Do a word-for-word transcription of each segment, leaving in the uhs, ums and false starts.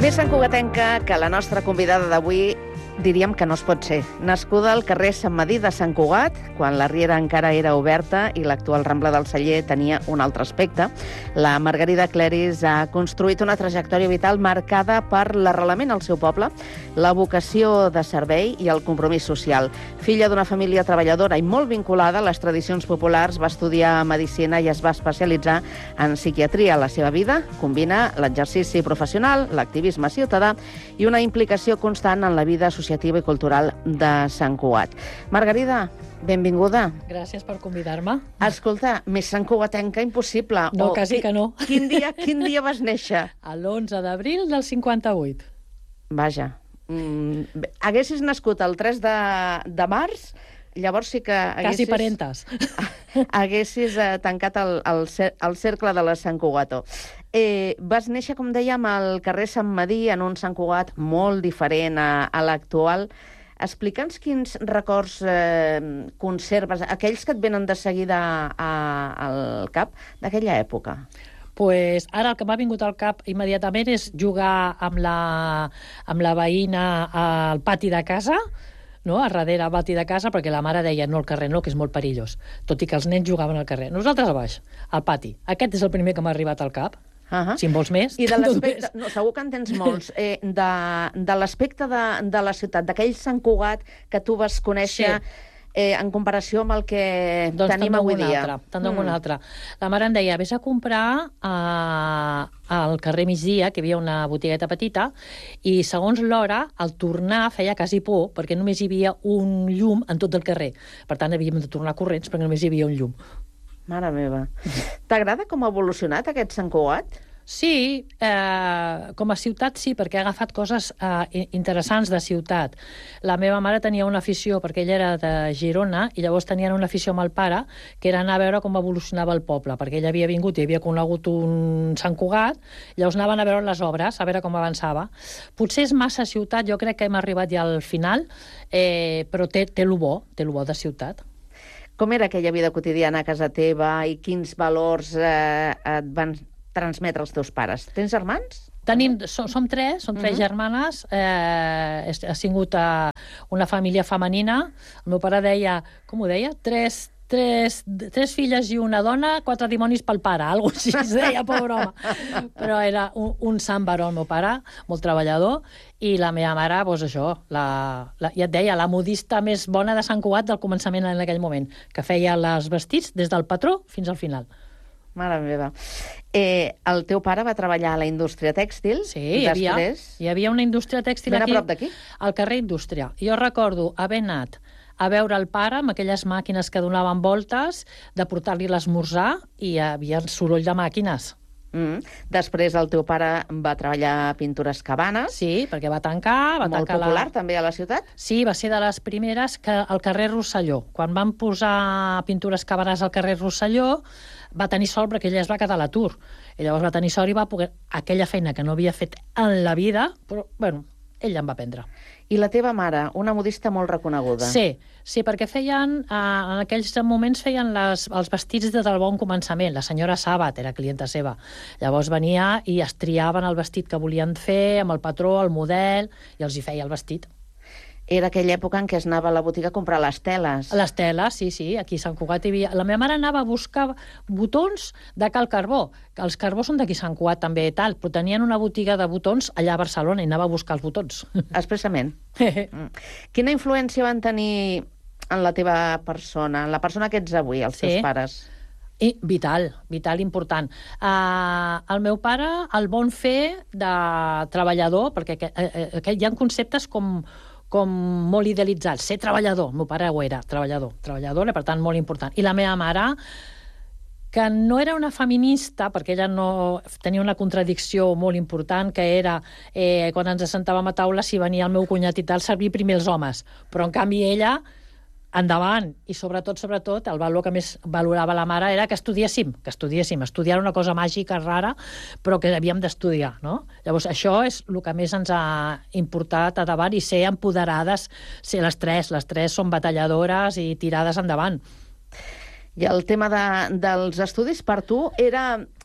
Més santcugatenca que la nostra convidada d'avui, diríem que no es pot ser. Nascuda al carrer Sant Medir de Sant Cugat, quan la Riera encara era oberta i l'actual Rambla del Celler tenia un altre aspecte, la Margarida Cleris ha construït una trajectòria vital marcada per l'arrelament al seu poble, la vocació de servei i el compromís social. Filla d'una família treballadora i molt vinculada a les tradicions populars, va estudiar medicina i es va especialitzar en psiquiatria. La seva vida combina l'exercici professional, l'activisme ciutadà i una implicació constant en la vida associativa i cultural de Sant Cugat. Margarida, benvinguda. Gràcies per convidar-me. Escolta, més santcugatenca impossible. No, o, quasi que no. Quin dia, quin dia vas néixer? l'onze d'abril del cinquanta-vuit. Vaja. Mm, bé, haguessis nascut el tres de, de març, llavors sí que haguessis... Quasi parentes. haguessis eh, tancat el, el, cer el cercle de la Sant Cugato. Eh, vas néixer, com dèiem, al carrer Sant Medir, en un Sant Cugat molt diferent a, a l'actual. Explica'ns quins records eh, conserves, aquells que et venen de seguida a, al cap d'aquella època. Pues ara el que m'ha vingut al cap immediatament és jugar amb la, amb la veïna al pati de casa, no? A darrere al pati de casa, perquè la mare deia no al carrer no, que és molt perillós, tot i que els nens jugaven al carrer. Nosaltres a baix, al pati. Aquest és el primer que m'ha arribat al cap. Uh-huh. Si en vols més. I de l'aspecte, no, segur que en tens molts, eh, de, de l'aspecte de, de la ciutat, d'aquell Sant Cugat que tu vas conèixer, sí. eh, en comparació amb el que doncs tenim avui dia. Altre, te'n dono mm. un altre. La mare em deia, vés a comprar eh, al carrer Migdia, que hi havia una botigueta petita, i segons l'hora, al tornar feia quasi por, perquè només hi havia un llum en tot el carrer. Per tant, havíem de tornar corrents, perquè només hi havia un llum. Mare meva. T'agrada com ha evolucionat aquest Sant Cugat? Sí, eh, com a ciutat sí, perquè ha agafat coses eh, interessants de ciutat. La meva mare tenia una afició, perquè ella era de Girona, i llavors tenien una afició amb el pare, que era anar a veure com evolucionava el poble, perquè ell havia vingut i havia conegut un Sant Cugat, llavors anaven a veure les obres, a veure com avançava. Potser és massa ciutat, jo crec que hem arribat ja al final, eh, però té, té lo bo, té lo bo de ciutat. Com era aquella vida quotidiana a casa teva i quins valors eh, et van transmetre els teus pares? Tens germans? Tenim, som, som tres, som tres uh-huh. germanes. Eh, ha sigut uh, una família femenina. El meu pare deia, com ho deia? Tres, tres, tres filles i una dona, quatre dimonis pel pare, algo així es deia, pobre home. Però era un, un sant baró, el meu pare, molt treballador, i la meva mare, doncs això, la, la, ja et deia, la modista més bona de Sant Cugat del començament en aquell moment, que feia les vestits des del patró fins al final. Mare meva. Eh, el teu pare va treballar a la indústria tèxtil. Sí, hi havia, després... hi havia una indústria tèxtil ben aquí, a prop d'aquí? Al carrer Indústria. Jo recordo haver anat a veure el pare amb aquelles màquines que donaven voltes, de portar-li l'esmorzar, i hi havia soroll de màquines. Mm. Després el teu pare va treballar a Pintures Cabanes. Sí, perquè va tancar... Va molt tancar popular, la... també, a la ciutat. Sí, va ser de les primeres que al carrer Rosselló. Quan van posar Pintures Cabanes al carrer Rosselló, va tenir sort perquè ella es va quedar a l'atur. I llavors va tenir sort i va poder... Aquella feina que no havia fet en la vida, però, bueno, ella em va prendre. I la teva mare, una modista molt reconeguda. Sí, sí, perquè feien, eh, en aquells moments feien les, els vestits des del bon començament. La senyora Sabat era clienta seva. Llavors venia i es triaven el vestit que volien fer, amb el patró, el model, i els hi feia el vestit. Era aquella època en què es anava a la botiga a comprar les teles. Les teles, sí, sí, aquí a Sant Cugat hi havia... La meva mare anava a buscar botons de Cal Carbó. Els carbó són d'aquí a Sant Cugat també i tal, però tenien una botiga de botons allà a Barcelona i anava a buscar els botons. Expressament. Quina influència van tenir en la teva persona, en la persona que ets avui, els teus sí. pares? I vital, vital, important. Uh, el meu pare, el bon fer de treballador, perquè que, uh, que hi ha conceptes com... com molt idealitzats, ser treballador. El meu pare ho era, treballador. Treballador, per tant, molt important. I la meva mare, que no era una feminista, perquè ella no tenia una contradicció molt important, que era, eh, quan ens assentàvem a taula, si venia el meu cunyat i tal, servir primer els homes. Però, en canvi, ella... endavant, i sobretot, sobretot, el valor que més valorava la mare era que estudiéssim, que estudiéssim, estudiar una cosa màgica, rara, però que havíem d'estudiar, no? Llavors, això és el que més ens ha importat a davant, i ser empoderades, ser les tres, les tres són batalladores i tirades endavant. I el tema de, dels estudis per tu era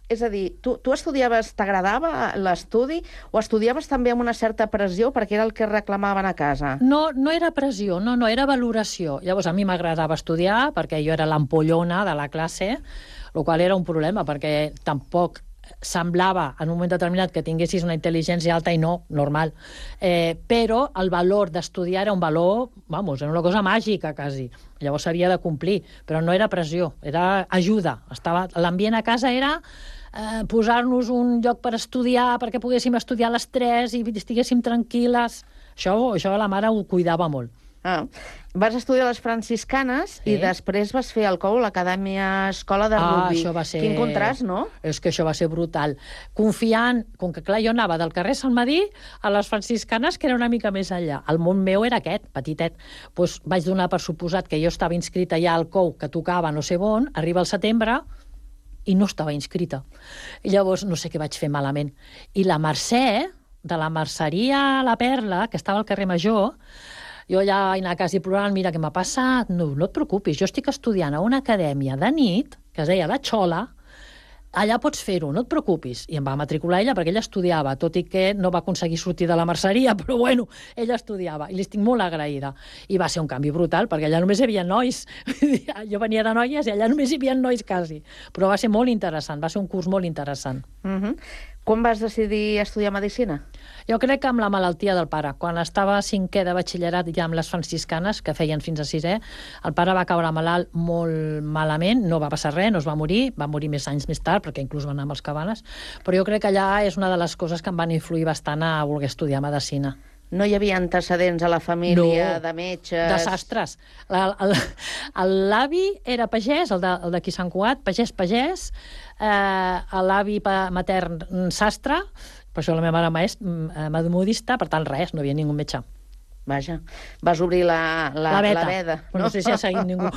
És a dir, tu, tu estudiaves, t'agradava l'estudi, o estudiaves també amb una certa pressió perquè era el que reclamaven a casa? No, no era pressió, no, no, era valoració. Llavors, a mi m'agradava estudiar perquè jo era l'ampollona de la classe, el qual era un problema, perquè tampoc semblava en un moment determinat que tinguessis una intel·ligència alta i no, normal. Eh, però el valor d'estudiar era un valor, vamos, era una cosa màgica, quasi. Llavors s'havia de complir, però no era pressió, era ajuda. Estava... L'ambient a casa era eh, posar-nos un lloc per estudiar, perquè poguéssim estudiar a les tres i estiguéssim tranquil·les. Això, això la mare ho cuidava molt. Ah. Vas estudiar a les franciscanes, sí, i després vas fer al Cou l'Acadèmia Escola de ah, Rugby. Això va ser... Quin contrast, no? És que això va ser brutal. Confiant, com que clar, jo anava del carrer Sant Medir a les franciscanes, que era una mica més enllà. El món meu era aquest, petitet. Pues vaig donar per suposat que jo estava inscrita ja al Cou, que tocava no sé on, arriba el setembre, i no estava inscrita. I llavors no sé què vaig fer malament. I la Mercè, de la merceria La Perla, que estava al carrer Major, jo allà anar a casa i plorant, mira què m'ha passat, no, no et preocupis, jo estic estudiant a una acadèmia de nit, que es deia La Xola, allà pots fer-ho, no et preocupis. I em va matricular ella perquè ella estudiava, tot i que no va aconseguir sortir de la merceria, però bueno, ella estudiava, i li estic molt agraïda. I va ser un canvi brutal, perquè allà només hi havia nois. Jo venia de noies i allà només hi havia nois quasi. Però va ser molt interessant, va ser un curs molt interessant. Uh-huh. Quan vas decidir estudiar Medicina? Jo crec que amb la malaltia del pare. Quan estava a cinquè de batxillerat ja amb les franciscanes, que feien fins a sisè, el pare va caure malalt molt malament, no va passar res, no es va morir, va morir més anys més tard, perquè inclús va anar amb els Cabanes, però jo crec que allà és una de les coses que em van influir bastant a voler estudiar Medicina. No hi havia antecedents a la família, no, de metges... De sastres. L'avi era pagès, el d'aquí Sant Cugat, pagès-pagès, eh, l'avi matern sastre, per això la meva mare maestra, modista, per tant res, no hi havia ningú metge. Vaja, vas obrir la, la, la veta, la veda. Però no, no sé si ha seguit ningú.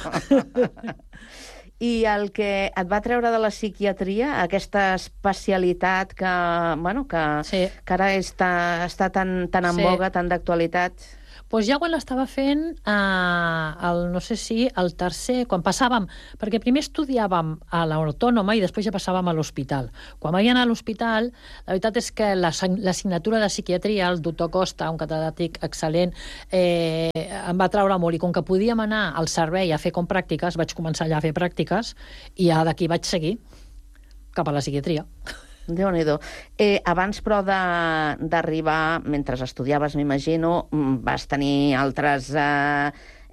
I el que et va treure de la psiquiatria, aquesta especialitat que, bueno, que, sí, que ara està, està tan, tan en sí. boga, tan d'actualitat... Pues ja quan l'estava fent, eh, el, no sé si el tercer, quan passàvem, perquè primer estudiàvem a l'Autònoma i després ja passàvem a l'hospital. Quan vaig anar a l'hospital, la veritat és que l'assignatura de psiquiatria, el doctor Costa, un catedràtic excel·lent, eh, em va treure molt, i com que podíem anar al servei a fer com pràctiques, vaig començar allà a fer pràctiques, i ja d'aquí vaig seguir cap a la psiquiatria. Déu-n'hi-do. Eh, abans, però, d'arribar, mentre estudiaves, m'imagino, vas tenir altres eh,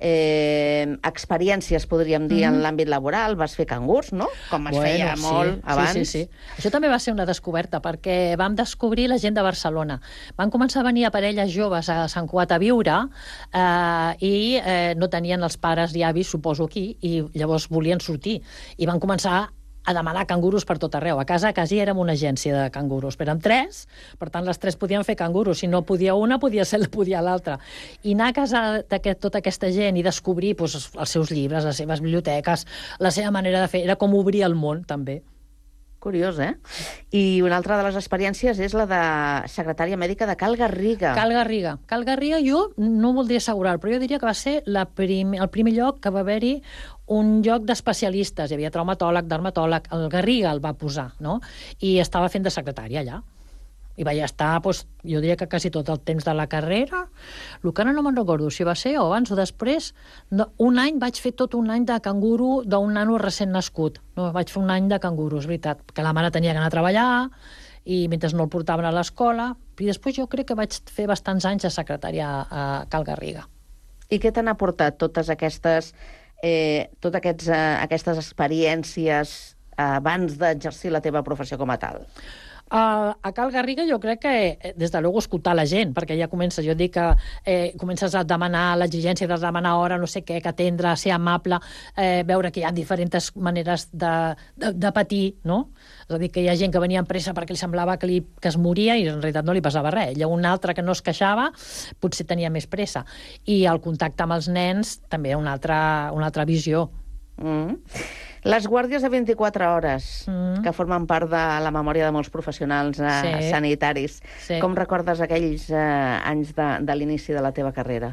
eh, experiències, podríem dir, mm-hmm. en l'àmbit laboral. Vas fer cangurs, no? Com es bueno, feia sí, molt abans. Sí, sí, sí. Això també va ser una descoberta, perquè vam descobrir la gent de Barcelona. Van començar a venir a parelles joves a Sant Cugat a viure eh, i eh, no tenien els pares i avis, suposo, aquí, i llavors volien sortir. I van començar a demanar cangurus per tot arreu. A casa quasi érem una agència de cangurus, però érem tres, per tant les tres podien fer cangurus. Si no podia una, podia ser podia l'altra. I anar a casa de tota aquesta gent i descobrir pues, els seus llibres, les seves biblioteques, la seva manera de fer, era com obrir el món, també. Curiós, eh? I una altra de les experiències és la de secretària mèdica de Cal Garriga. Cal Garriga. Cal Garriga jo no voldria assegurar, però jo diria que va ser la prim... el primer lloc que va haver-hi un lloc d'especialistes. Hi havia traumatòleg, dermatòleg, el Garriga el va posar, no? I estava fent de secretària allà. I vaig estar, doncs, jo diria que quasi tot el temps de la carrera. El que ara no me'n recordo si va ser o abans o després. No, un any vaig fer tot un any de canguru d'un nano recent nascut. No, vaig fer un any de canguru, és veritat, que la mare tenia que anar a treballar i mentre no el portaven a l'escola. I després jo crec que vaig fer bastants anys de secretària a Cal Garriga. I què t'han aportat totes aquestes, eh, totes aquests, eh, aquestes experiències eh, abans d'exercir la teva professió com a tal? Uh, a Cal Garriga jo crec que, des de luego, escoltar la gent, perquè ja comences, jo dic que eh, comences a demanar l'exigència de demanar hora, no sé què, que atendre, ser amable, eh, veure que hi ha diferents maneres de, de, de patir, no? És a dir, que hi ha gent que venia amb pressa perquè li semblava que, li, que es moria i en realitat no li passava res. Hi ha un altre que no es queixava, potser tenia més pressa. I el contacte amb els nens també una altra, una altra visió. Mm. Les guàrdies de vint-i-quatre hores, mm. que formen part de la memòria de molts professionals eh, sí. sanitaris. Sí. Com recordes aquells eh, anys de, de l'inici de la teva carrera?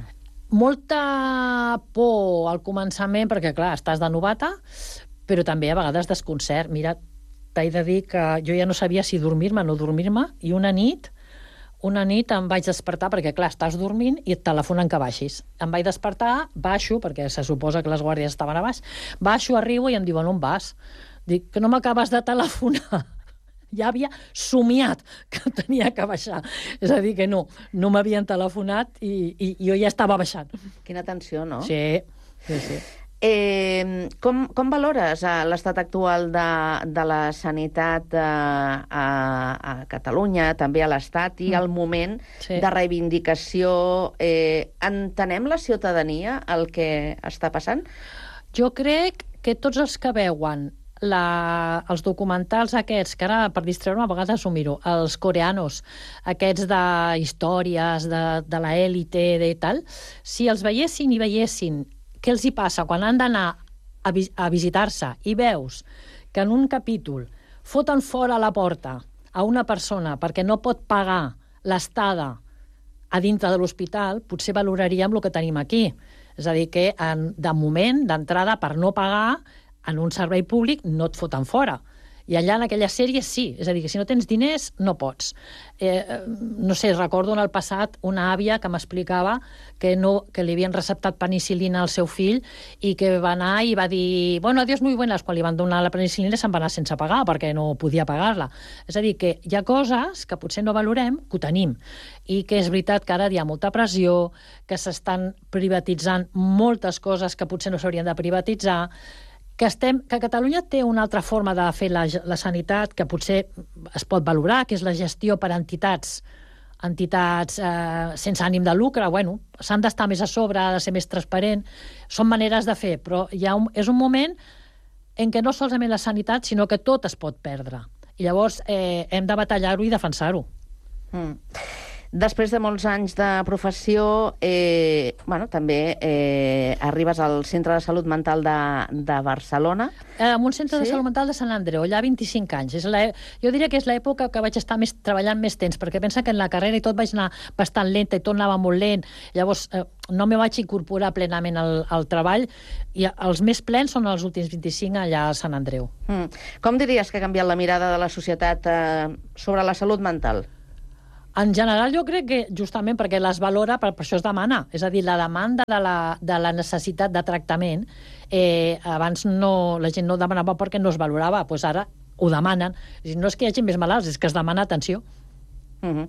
Molta por al començament, perquè, clar, estàs de novata, però també a vegades desconcert. Mira, t'he de dir que jo ja no sabia si dormir-me o no dormir-me, i una nit, una nit em vaig despertar, perquè clar, estàs dormint i et telefonen que baixis. Em vaig despertar, baixo, perquè se suposa que les guàrdies estaven a baix, baixo, arribo i em diuen, on vas? Dic, que no m'acabes de telefonar. Ja havia somiat que tenia que baixar. És a dir, que no, no m'havien telefonat i, i jo ja estava baixant. Quina tensió, no? Sí, sí, sí. Eh, com, com valores eh, l'estat actual de, de la sanitat eh, a, a Catalunya, també a l'Estat, i mm. el moment sí. de reivindicació? Eh, entenem la ciutadania el que està passant? Jo crec que tots els que veuen La, els documentals aquests, que ara per distreure-me a vegades ho miro, els coreanos, aquests de històries de, de l'élite de tal, si els veiessin i veiessin què els hi passa quan han d'anar a, vi a visitar-se i veus que en un capítol foten fora a la porta a una persona perquè no pot pagar l'estada a dintre de l'hospital, potser valoraríem el que tenim aquí. És a dir, que en, de moment, d'entrada, per no pagar, en un servei públic no et foten fora. I allà en aquella sèrie sí. És a dir, que si no tens diners, no pots. Eh, no sé, recordo en el passat una àvia que m'explicava que, no, que li havien receptat penicil·lina al seu fill i que va anar i va dir bueno, adiós, muy buenas. Quan li van donar la penicil·lina se'n va anar sense pagar perquè no podia pagar-la. És a dir, que hi ha coses que potser no valorem, que ho tenim. I que és veritat que ara hi ha molta pressió, que s'estan privatitzant moltes coses que potser no s'haurien de privatitzar, que, estem, que Catalunya té una altra forma de fer la, la sanitat que potser es pot valorar, que és la gestió per entitats, entitats eh, sense ànim de lucre. Bueno, s'han d'estar més a sobre, ha de ser més transparent. Són maneres de fer, però hi ha un, és un moment en què no solament la sanitat, sinó que tot es pot perdre. I llavors eh, hem de batallar-ho i defensar-ho. Mm. Després de molts anys de professió, eh, bueno, també eh, arribes al Centre de Salut Mental de, de Barcelona. Eh, en un centre sí? de salut mental de Sant Andreu, allà vint-i-cinc anys. És la, jo diria que és l'època que vaig estar més, treballant més temps, perquè pensa que en la carrera i tot vaig anar bastant lenta i tot anava molt lent. Llavors, eh, no me vaig incorporar plenament al, al treball i els més plens són els últims vint-i-cinc allà a Sant Andreu. Mm. Com diries que ha canviat la mirada de la societat eh, sobre la salut mental? En general, jo crec que justament perquè les valora, per, per això es demana. És a dir, la demanda de la, de la necessitat de tractament, eh, abans no, la gent no demanava perquè no es valorava, doncs ara ho demanen. No és que hi hagi més malalts, és que es demana atenció. Mm-hmm.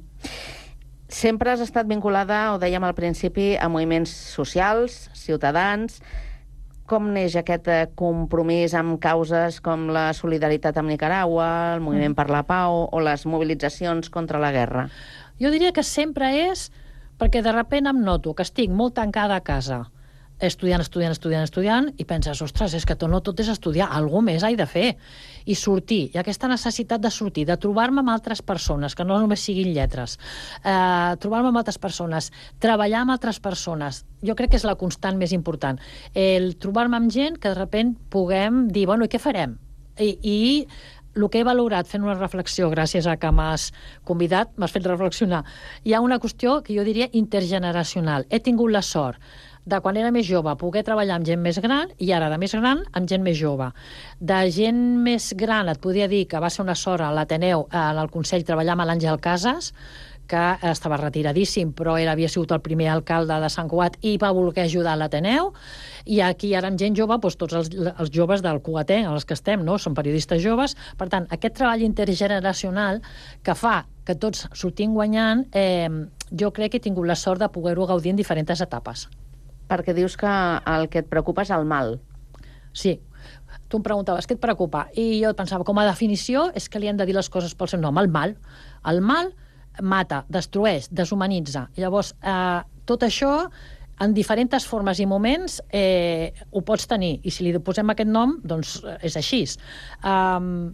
Sempre has estat vinculada, ho dèiem al principi, a moviments socials, ciutadans. Com neix aquest compromís amb causes com la solidaritat amb Nicaragua, el Moviment per la Pau o les mobilitzacions contra la guerra? Jo diria que sempre és perquè de sobte em noto que estic molt tancada a casa, estudiant, estudiant, estudiant, estudiant, i penses, ostres, és que tot, no tot és estudiar, alguna més he de fer. I sortir, i aquesta necessitat de sortir, de trobar-me amb altres persones, que no només siguin lletres, eh, trobar-me amb altres persones, treballar amb altres persones, jo crec que és la constant més important. El trobar-me amb gent que de sobte puguem dir, bueno, i què farem? I, i el que he valorat fent una reflexió, gràcies a que m'has convidat, m'has fet reflexionar, hi ha una qüestió que jo diria intergeneracional. He tingut la sort de quan era més jove poder treballar amb gent més gran i ara de més gran amb gent més jove. De gent més gran et podia dir que va ser una sort a l'Ateneu, en el Consell, treballar amb l'Àngel Casas, que estava retiradíssim, però era, havia sigut el primer alcalde de Sant Cugat i va voler ajudar a l'Ateneu. I aquí ara amb gent jove, doncs tots els, els joves del Cugater, en els que estem, no? Són periodistes joves. Per tant, aquest treball intergeneracional que fa que tots sortim guanyant, eh, jo crec que he tingut la sort de poder-ho gaudir en diferents etapes. Perquè dius que el que et preocupa és el mal. Sí. Tu em preguntaves, què et preocupa? I jo pensava, com a definició, és que li hem de dir les coses pel seu nom. El mal. El mal mata, destrueix, deshumanitza. I llavors, eh, tot això, en diferents formes i moments, eh, ho pots tenir. I si li posem aquest nom, doncs és així. Um,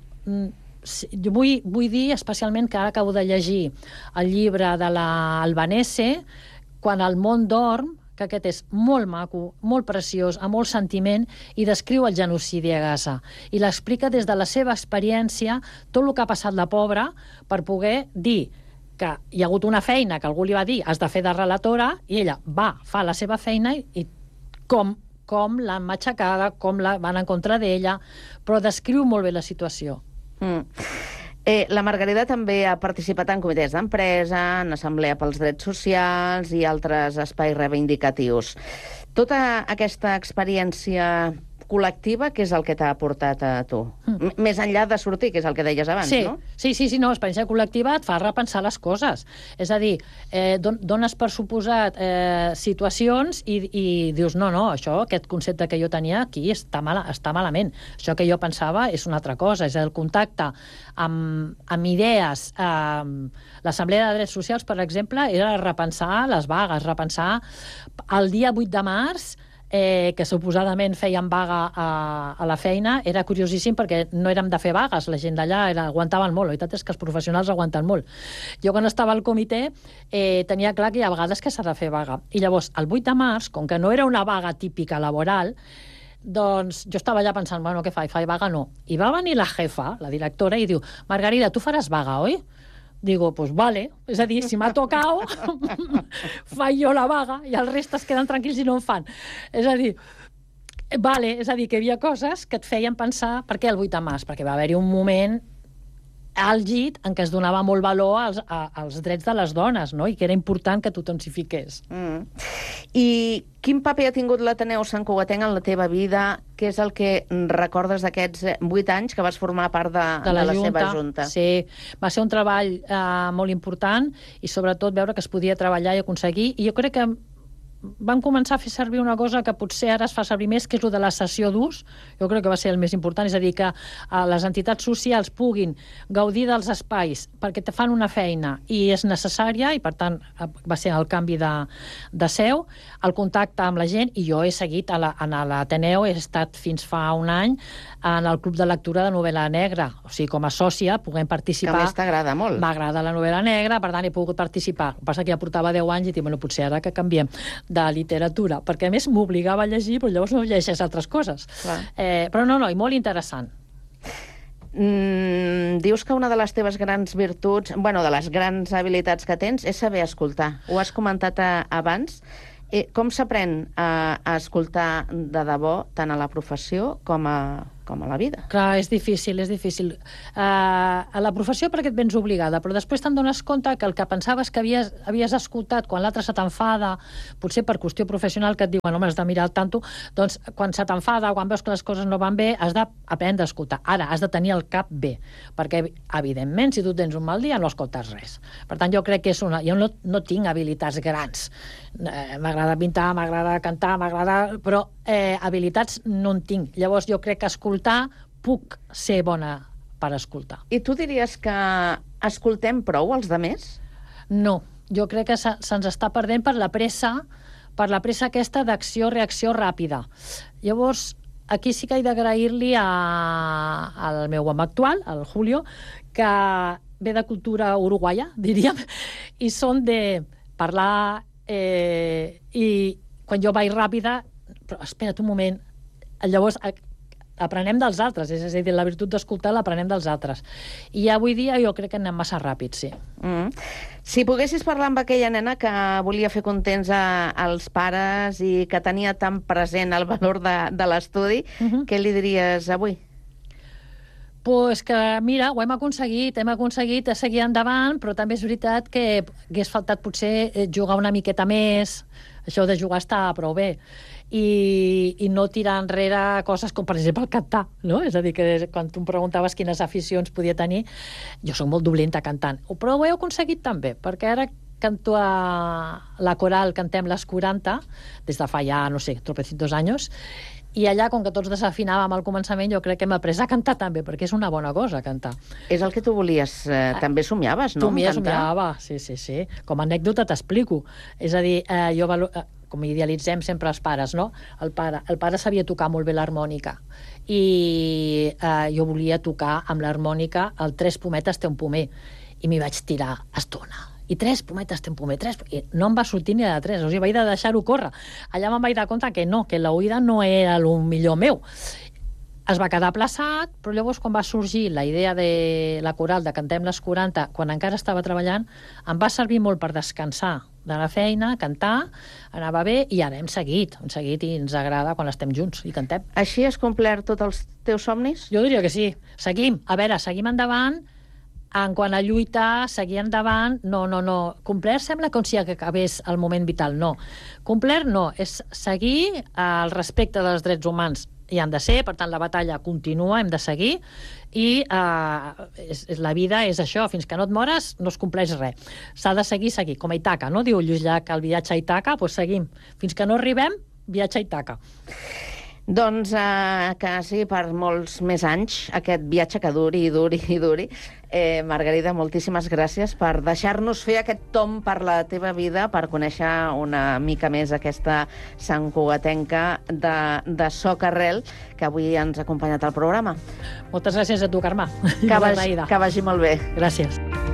jo vull, vull dir especialment que ara acabo de llegir el llibre de l'Albanese, Quan el món dorm, que aquest és molt maco, molt preciós, amb molt sentiment, i descriu el genocidi a Gaza. I l'explica des de la seva experiència, tot el que ha passat la pobra, per poder dir que hi ha hagut una feina que algú li va dir has de fer de relatora, i ella va, fa la seva feina, i com, com l'han matxacada, com la van en contra d'ella, però descriu molt bé la situació. Mm. Eh, la Margarida també ha participat en comitès d'empresa, en Assemblea pels Drets Socials i altres espais reivindicatius. Tota aquesta experiència col·lectiva, què és el que t'ha aportat a tu? Mm. Més enllà de sortir, que és el que deies abans, sí. no? Sí, sí, sí, no, l'experiència col·lectiva et fa repensar les coses. És a dir, eh, don, dones per suposat eh, situacions i, i dius, no, no, això, aquest concepte que jo tenia aquí està, mal, està malament. Això que jo pensava és una altra cosa, és el contacte amb, amb idees. Eh, L'Assemblea de Drets Socials, per exemple, era repensar les vagues, repensar el dia vuit de març, Eh, que suposadament feien vaga a, a la feina, era curiosíssim perquè no érem de fer vagues, la gent d'allà era, aguantaven molt, la veritat és que els professionals aguanten molt. Jo quan estava al comitè eh, tenia clar que hi ha vegades que s'ha de fer vaga. I llavors, el vuit de març, com que no era una vaga típica laboral, doncs jo estava allà pensant, bueno, què faig? Faig vaga? No. I va venir la jefa, la directora, i diu, Margarida, tu faràs vaga, oi? Digo, pues vale, és a dir, si m'ha tocat, faig jo la vaga i els restes queden tranquils i no en fan. És a dir, vale, és a dir, que hi havia coses que et feien pensar per què el vuit de març? Perquè va haver-hi un moment àlgid en què es donava molt valor als, a, als drets de les dones, no? I que era important que tothom s'hi fiqués. Mm. I quin paper ha tingut l'Ateneu santcugatenc en la teva vida? Què és el que recordes d'aquests vuit anys que vas formar part de, de, la, de la junta, seva junta? Sí, va ser un treball eh, molt important i sobretot veure que es podia treballar i aconseguir. I jo crec que van començar a fer servir una cosa que potser ara es fa servir més, que és el de la cessió d'ús. Jo crec que va ser el més important, és a dir, que eh, les entitats socials puguin gaudir dels espais perquè te fan una feina i és necessària, i per tant va ser el canvi de, de seu, el contacte amb la gent, i jo he seguit a la, a l'Ateneu, he estat fins fa un any en el Club de Lectura de Novel·la Negra, o sigui, com a sòcia puguem participar. Que a més t'agrada molt. M'agrada la novel·la negra, per tant he pogut participar. El que passa que ja portava deu anys i dic, bueno, potser ara que canviem de literatura, perquè a més m'obligava a llegir, però llavors no llegeixes altres coses. Eh, però no, no, i molt interessant. Mm, dius que una de les teves grans virtuts, bueno, de les grans habilitats que tens, és saber escoltar. Ho has comentat a, abans. Eh, com s'aprèn a, a escoltar de debò, tant a la professió com a, com a la vida? Clar, és difícil, és difícil. Uh, a la professió perquè et vens obligada, però després te'n dones compte que el que pensaves que havies, havies escoltat quan l'altre se t'enfada, potser per qüestió professional que et diuen, home, has de mirar al tanto, doncs quan se t'enfada, quan veus que les coses no van bé, has d'aprendre a escoltar. Ara, has de tenir el cap bé, perquè, evidentment, si tu tens un mal dia, no escoltes res. Per tant, jo crec que és una... Jo no, no tinc habilitats grans. Eh, m'agrada pintar, m'agrada cantar, m'agrada... Però eh, habilitats no en tinc. Llavors, jo crec que escoltar puc ser bona per escoltar. I tu diries que escoltem prou els demés? No, jo crec que se, se'ns està perdent per la pressa, per la pressa aquesta d'acció-reacció ràpida. Llavors, aquí sí que he d'agrair-li al meu home actual, al Julio, que ve de cultura uruguaia, diríem, i són de parlar eh, i quan jo vaig ràpida, però espera't un moment, llavors aprenem dels altres, és a dir, la virtut d'escoltar l'aprenem dels altres. I avui dia jo crec que anem massa ràpid, sí. Mm. Si poguessis parlar amb aquella nena que volia fer contents a, als pares i que tenia tan present el valor de, de l'estudi, uh-huh. què li diries avui? Pues que, mira, ho hem aconseguit, hem aconseguit seguir endavant, però també és veritat que hagués faltat potser jugar una miqueta més, això de jugar està prou bé, i, i no tirar enrere coses com, per exemple, el cantar, no? És a dir, que quan tu em preguntaves quines aficions podia tenir, jo soc molt dolenta cantant, però ho he aconseguit també, perquè ara canto a la coral Cantem les quaranta, des de fa ja, no sé, tropecientos anys, i allà, com que tots desafinàvem al començament, jo crec que hem après a cantar també, perquè és una bona cosa, cantar. És el que tu volies, eh, també somiaves, no? Somia, somiava, sí, sí, sí. Com a anècdota t'explico. És a dir, eh, jo valo... eh, com idealitzem sempre els pares, no? El pare, el pare sabia tocar molt bé l'harmònica i eh, jo volia tocar amb l'harmònica el Tres pometes té un pomer i m'hi vaig tirar estona. I tres pometes té un pomer, tres... I no em va sortir ni de tres, o sigui, vaig de deixar-ho córrer. Allà me'n vaig dar compte que no, que l'oïda no era el millor meu. Es va quedar aplaçat, però llavors quan va sorgir la idea de la coral de Cantem les quaranta, quan encara estava treballant, em va servir molt per descansar d'anar a feina, cantar, anava bé, i ara hem seguit, hem seguit i ens agrada quan estem junts i cantem. Així has complert tots els teus somnis? Jo diria que sí. Seguim. A veure, seguim endavant. En quant a lluitar, seguir endavant, no, no, no. Complert sembla com si acabés el moment vital. No. Complert no. És seguir el respecte dels drets humans. Hi han de ser, per tant, la batalla continua, hem de seguir, i eh, és, és, la vida és això, fins que no et mores no es compleix res. S'ha de seguir, seguir, com a Ítaca, no? Diu Lluís Llach, el viatge a Ítaca, doncs seguim. Fins que no arribem, viatge a Ítaca. Doncs eh, que sigui per molts més anys aquest viatge que duri i duri i duri. Eh, Margarida, moltíssimes gràcies per deixar-nos fer aquest tom per la teva vida, per conèixer una mica més aquesta santcugatenca de, de Soca-rel, que avui ens ha acompanyat al programa. Moltes gràcies a tu, Carme. Que vagi, que vagi molt bé. Gràcies.